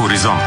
Хоризонт.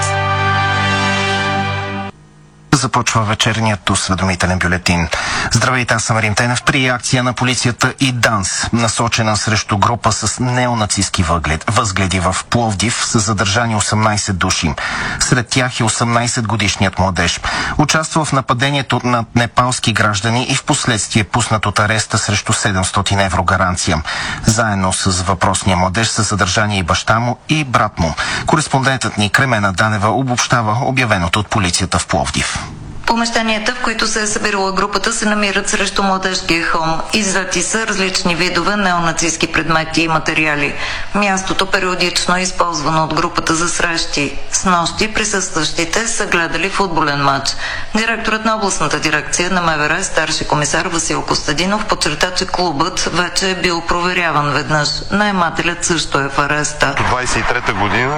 Започва вечерният осведомителен бюлетин. Здравейте, аз съм Рим Тенев. При акция на полицията и ДАНС, насочена срещу група с неонацистки възгледи в Пловдив, са задържани 18 души. Сред тях е 18-годишният младеж. Участва в нападението над непалски граждани и в последствие пуснат от ареста срещу 700 евро гаранция. Заедно с въпросния младеж са задържани и баща му и брат му. Кореспондентът ни Кремена Данева обобщава обявеното от полицията в Пловдив. Помещенията, в които се е събирала групата, се намират срещу младежкия хом. Иззети са различни видове неонацистски предмети и материали. Мястото периодично е използвано от групата за срещи. Снощи присъстващите са гледали футболен матч. Директорът на областната дирекция на МВР, старши комисар Васил Костадинов, подчерта, че клубът вече е бил проверяван веднъж. Наемателят също е в ареста. 23-та година,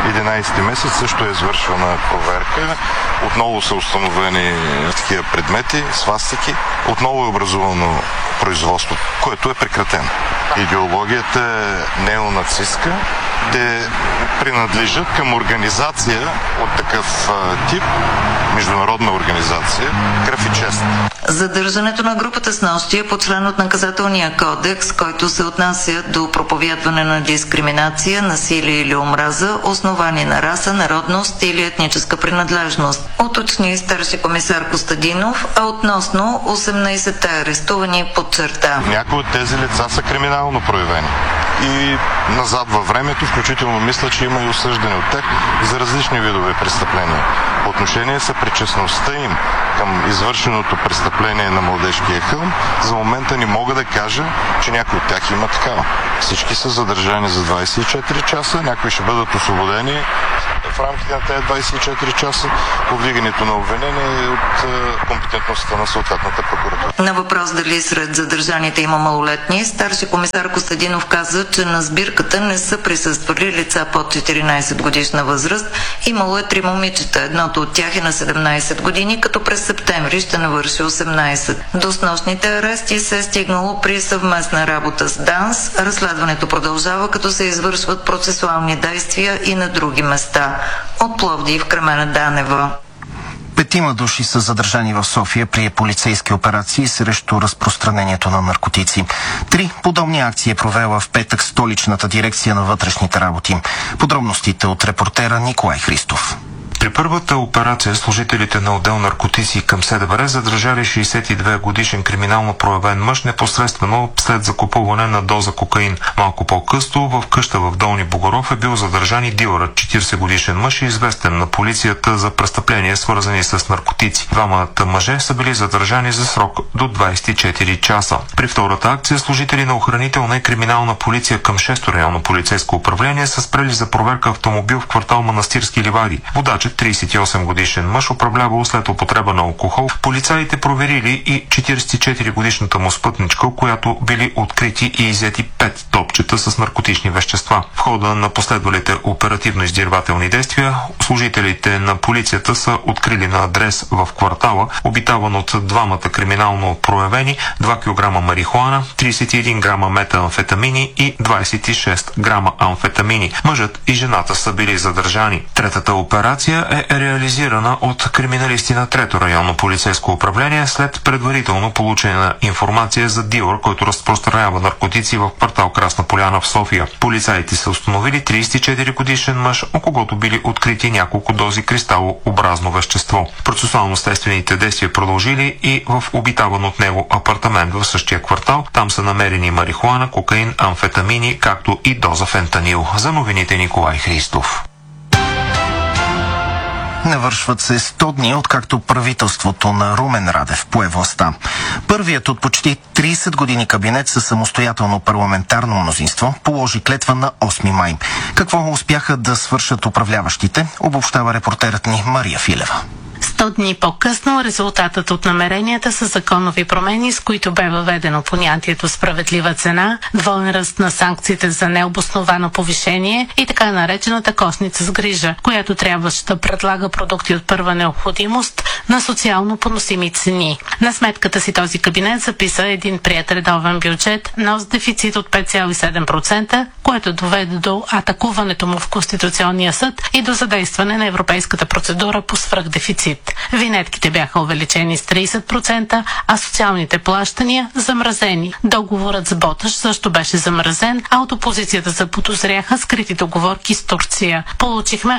11 месец, също е извършвана проверка. Отново са установени такива предмети, свастики. Отново е образувано производство, което е прекратено. Идеологията е неонацистка. Те принадлежат към организация от такъв тип, международна организация, Кръв и чест. Задържането на групата снощи е по член от наказателния кодекс, който се отнася до проповядване на дискриминация, насилие или омраза, основани на раса, народност или етническа принадлежност. Уточни старши комисар Костадинов, а относно 18-те арестувани подчерта. Някои от тези лица са криминално проявени. И назад във времето, включително мисля, че има и осъждане от тях за различни видове престъпления. По отношение съпричастността им към извършеното престъпление на младежкия хълм, за момента не мога да кажа, че някой от тях има такава. Всички са задържани за 24 часа, някои ще бъдат освободени в рамките на тези 24 часа. Повдигането на обвинение е от компетентността на съответната прокуратура. На въпрос дали сред задържаните има малолетни, старши комисар Костадинов каза, че на сбирката не са присъствали лица под 14 годишна възраст. Имало е 3 момичета. Едното от тях е на 17 години, като през септември ще навърши 18. До снощните арести се е стигнало при съвместна работа с ДАНС. Разследването продължава, като се извършват процесуални действия и на други места. От Пловдив, Кремена Данева. 5 души са задържани в София при полицейски операции срещу разпространението на наркотици. 3 подобни акции е провела в петък столичната дирекция на вътрешните работи. Подробностите от репортера Николай Христов. При първата операция служителите на отдел наркотици към СДВР задържали 62 годишен криминално проявен мъж непосредствено след закупуване на доза кокаин. Малко по-късно в къща в Долни Богоров е бил задържан и дилърът, 40 годишен мъж, известен на полицията за престъпления свързани с наркотици. Двамата мъже са били задържани за срок до 24 часа. При втората акция служители на охранителна и криминална полиция към 6-то районно полицейско управление са спрели за проверка автомобил в квартал Манастирски ливади. Водачът, 38 годишен мъж, управлявал след употреба на алкохол. Полицаите проверили и 44 годишната му спътничка, която били открити и иззети 5 топчета с наркотични вещества. В хода на последвалите оперативно-издирвателни действия служителите на полицията са открили на адрес в квартала, обитаван от двамата криминално проявени, 2 кг марихуана, 31 грама метамфетамини и 26 грама амфетамини. Мъжът и жената са били задържани. Третата операция е реализирана от криминалисти на 3-то районно полицейско управление след предварително получена информация за дилър, който разпространява наркотици в квартал Красна поляна в София. Полицаите са установили 34 годишен мъж, у когото били открити няколко дози кристалообразно вещество. Процесуално-следствените действия продължили и в обитаван от него апартамент в същия квартал. Там са намерени марихуана, кокаин, амфетамини, както и доза фентанил. За новините Николай Христов. Навършват се 100 дни, откакто правителството на Румен Радев пое властта. Първият от почти 30 години кабинет със самостоятелно парламентарно мнозинство положи клетва на 8 май. Какво успяха да свършат управляващите, обобщава репортерът ни Мария Филева. 100 дни по-късно резултатът от намеренията са законови промени, с които бе въведено понятието справедлива цена, двоен ръст на санкциите за необосновано повишение и така наречената кошница с грижа, която трябваше да предлага продукти от първа необходимост на социално поносими цени. На сметката си този кабинет записа един приет редовен бюджет, но с дефицит от 5,7%, което доведе до атакуването му в Конституционния съд и до задействане на европейската процедура по свръхдефицит. Винетките бяха увеличени с 30%, а социалните плащания замразени. Договорът с Боташ също беше замразен, а от опозицията заподозряха скрити договорки с Турция. Получихме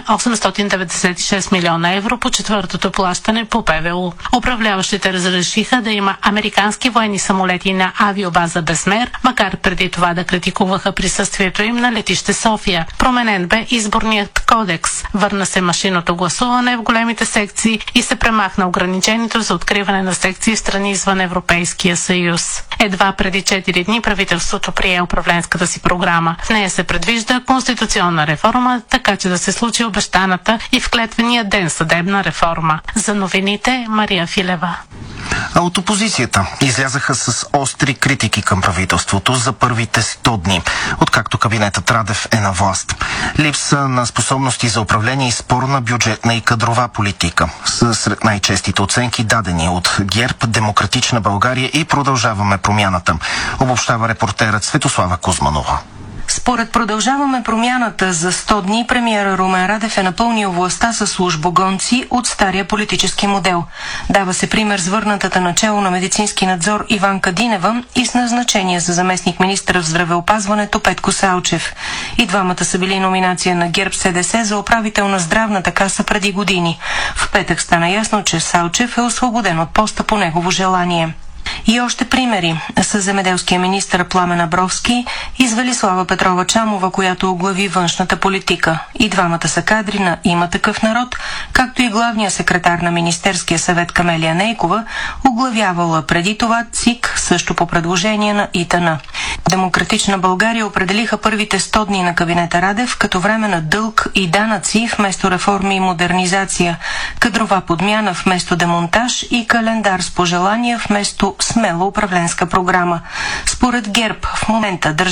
896 милиона евро по четвъртото плащане по ПВУ. Управляващите разрешиха да има американски военни самолети на авиобаза Безмер, макар преди това да критикуваха присъствието им на летище София. Променен бе изборният кодекс. Върна се машинното гласуване в големите секции и се премахна ограничението за откриване на секции в страни извън Европейския съюз. Едва преди 4 дни правителството прие управленската си програма. В нея се предвижда конституционна реформа, така че да се случи обещаната и в клетвения ден съдебна реформа. За новините Мария Филева. А от опозицията излязаха с остри критики към правителството за първите 100 дни, откакто кабинетът Радев е на власт. Липса на способности за управление и спорна бюджетна и кадрова политика са сред най-честите оценки дадени от ГЕРБ, Демократична България и Продължаваме промяната, обобщава репортерът Светослава Кузманова. Според Продължаваме промяната, за 100 дни премиера Румен Радев е напълнил властта с службогонци от стария политически модел. Дава се пример с върнатата начало на медицински надзор Иванка Динева и с назначение за заместник-министър в здравеопазването Петко Салчев. И двамата са били номинация на ГЕРБ-СДС за управител на здравната каса преди години. В петък стана ясно, че Салчев е освободен от поста по негово желание. И още примери с земеделския министър Пламен Абровски и с Велислава Петрова Чамова, която оглави външната политика. И двамата са кадри на Има такъв народ, както и главния секретар на Министерския съвет Камелия Нейкова, оглавявала преди това ЦИК, също по предложение на ИТН. Демократична България определиха първите 100 дни на кабинета Радев като време на дълг и данъци вместо реформи и модернизация, кадрова подмяна вместо демонтаж и календар с пожелания вместо смела управленска програма. Според ГЕРБ в момента